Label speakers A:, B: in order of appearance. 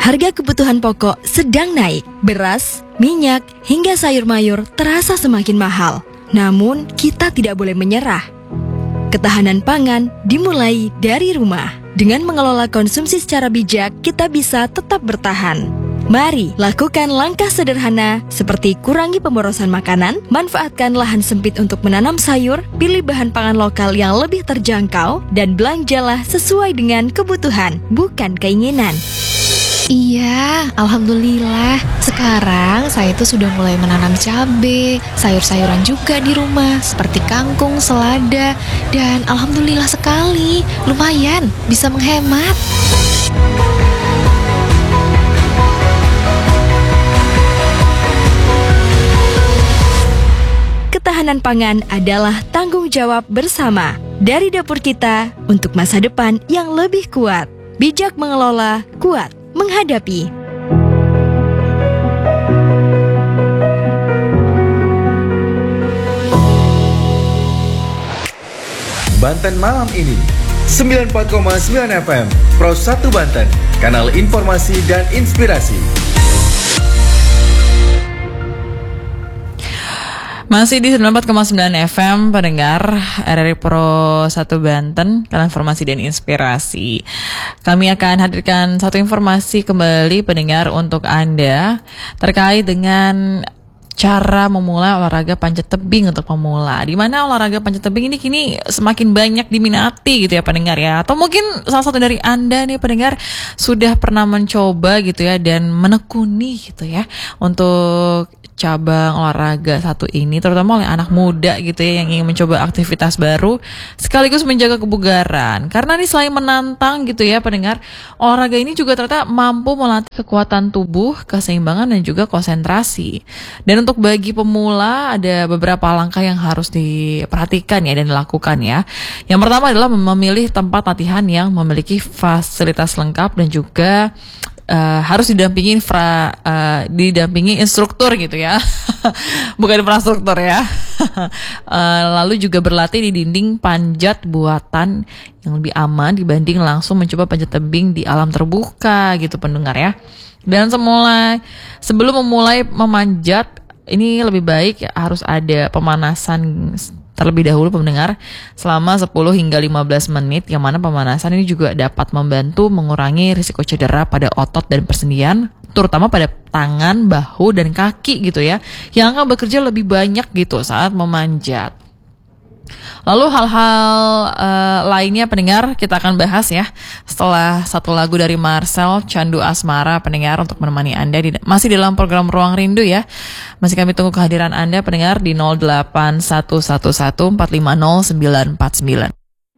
A: harga kebutuhan pokok sedang naik. Beras, minyak, hingga sayur mayur terasa semakin mahal. Namun, kita tidak boleh menyerah. Ketahanan pangan dimulai dari rumah. Dengan mengelola konsumsi secara bijak, kita bisa tetap bertahan. Mari lakukan langkah sederhana seperti kurangi pemborosan makanan, manfaatkan lahan sempit untuk menanam sayur, pilih bahan pangan lokal yang lebih terjangkau, dan belanjalah sesuai dengan kebutuhan, bukan keinginan.
B: Iya, alhamdulillah. Sekarang saya tuh sudah mulai menanam cabai, sayur-sayuran juga di rumah, seperti kangkung, selada, dan alhamdulillah sekali, lumayan bisa menghemat.
A: Ketahanan pangan adalah tanggung jawab bersama dari dapur kita untuk masa depan yang lebih kuat. Bijak mengelola, kuat menghadapi.
C: Banten malam ini 94,9 FM Pro 1 Banten, kanal informasi dan inspirasi.
D: Masih di 94,9 FM pendengar RRI Pro 1 Banten, kanal informasi dan inspirasi. Kami akan hadirkan satu informasi kembali pendengar untuk Anda terkait dengan cara memulai olahraga panjat tebing untuk pemula. Di mana olahraga panjat tebing ini kini semakin banyak diminati gitu ya pendengar ya. Atau mungkin salah satu dari Anda nih pendengar sudah pernah mencoba gitu ya dan menekuni gitu ya untuk cabang olahraga satu ini, terutama oleh anak muda gitu ya yang ingin mencoba aktivitas baru sekaligus menjaga kebugaran. Karena ini selain menantang gitu ya pendengar, olahraga ini juga ternyata mampu melatih kekuatan tubuh, keseimbangan dan juga konsentrasi. Dan untuk bagi pemula ada beberapa langkah yang harus diperhatikan ya dan dilakukan ya. Yang pertama adalah memilih tempat latihan yang memiliki fasilitas lengkap dan juga harus didampingi instruktur gitu ya. Bukan infrastruktur ya. Lalu juga berlatih di dinding panjat buatan yang lebih aman dibanding langsung mencoba panjat tebing di alam terbuka gitu pendengar ya. Dan sebelum memulai memanjat ini lebih baik harus ada pemanasan terlebih dahulu pendengar selama 10 hingga 15 menit, yang mana pemanasan ini juga dapat membantu mengurangi risiko cedera pada otot dan persendian, terutama pada tangan, bahu, dan kaki gitu ya, yang akan bekerja lebih banyak gitu saat memanjat. Lalu hal-hal lainnya pendengar kita akan bahas ya setelah satu lagu dari Marcel, Candu Asmara pendengar, untuk menemani Anda masih dalam program Ruang Rindu ya. Masih kami tunggu kehadiran Anda pendengar di 08111450949.